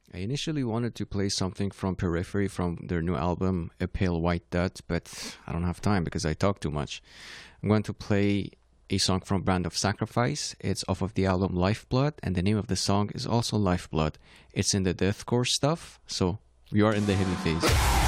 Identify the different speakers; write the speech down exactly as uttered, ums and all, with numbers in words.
Speaker 1: I initially wanted to play something from Periphery from their new album, A Pale White Dot, but I don't have time because I talk too much. I'm going to play a song from Brand of Sacrifice. It's off of the album Lifeblood, and the name of the song is also Lifeblood. It's in the deathcore stuff, so we are in the hidden phase.